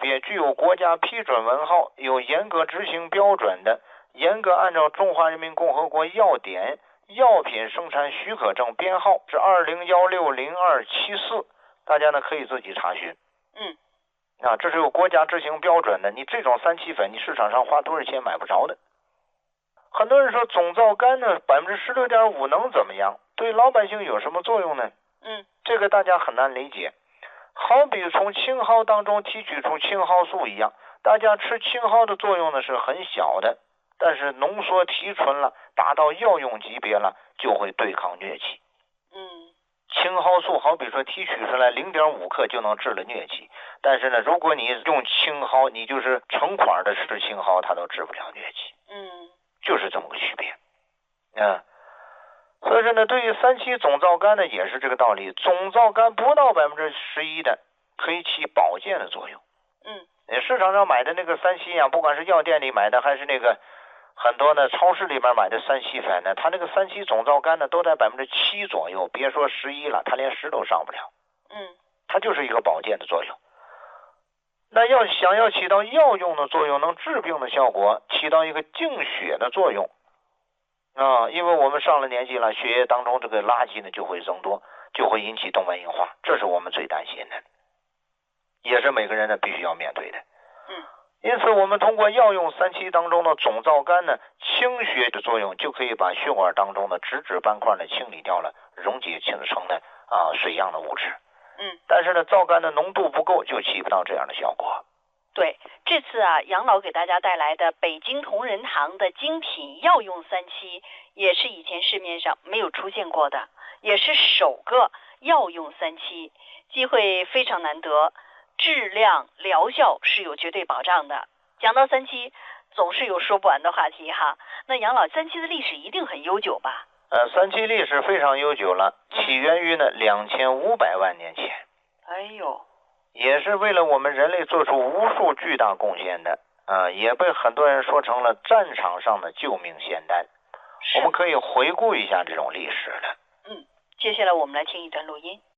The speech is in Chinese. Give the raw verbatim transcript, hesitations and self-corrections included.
且具有国家批准文号，有严格执行标准的，严格按照中华人民共和国药典药品生产许可证编号是二零一六零二七四，大家呢可以自己查询。 嗯， 啊，这是有国家执行标准的，你这种三七粉，你市场上花多少钱买不着的。很多人说总皂苷呢，百分之十六点五能怎么样？对老百姓有什么作用呢？ 嗯， 这个大家很难理解。好比从青蒿当中提取出青蒿素一样，大家吃青蒿的作用呢是很小的，但是浓缩提纯了，达到药用级别了，就会对抗疟疾。 嗯， 青蒿素好比说提取出来零点五克就能治了疟疾，但是呢，如果你用青蒿，你就是成款的吃青蒿，它都治不了疟疾。 嗯， 就是这么个区别。啊，所以说呢，对于三七总皂苷呢也是这个道理，总皂苷不到百分之十一的可以起保健的作用。 嗯， 市场上买的那个三七啊，不管是药店里买的还是那个很多呢超市里边买的三七粉呢，它那个三七总皂苷呢都在百分之七左右，别说十一了，它连十都上不了。 嗯， 它就是一个保健的作用。那要想要起到药用的作用，能治病的效果，起到一个净血的作用啊，因为我们上了年纪了，血液当中这个垃圾呢就会增多，就会引起动脉硬化，这是我们最担心的，也是每个人呢必须要面对的。 嗯， 因此我们通过药用三七当中的总皂苷呢，清血的作用，就可以把血管当中的脂质斑块呢清理掉了，溶解成的啊水样的物质。 嗯， 但是呢，皂苷的浓度不够，就起不到这样的效果。 对，这次啊，杨老给大家带来的北京同仁堂的精品药用三七，也是以前市面上没有出现过的，也是首个药用三七，机会非常难得，质量疗效是有绝对保障的。讲到三七，总是有说不完的话题哈。那杨老，三七的历史一定很悠久吧？ 呃，三七历史非常悠久了，起源于呢两千五百万年前。 哎呦， 也是为了我们人类做出无数巨大贡献的啊、呃，也被很多人说成了战场上的救命仙丹。我们可以回顾一下这种历史了。 嗯，接下来我们来听一段录音。